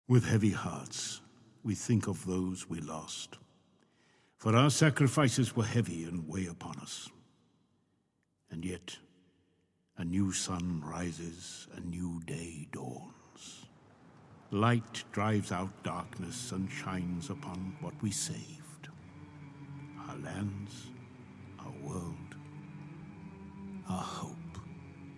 With heavy hearts, we think of those we lost, for our sacrifices were heavy and weigh upon us. And yet, a new sun rises, a new day dawns. Light drives out darkness and shines upon what we saved. Our lands, our world, our hope.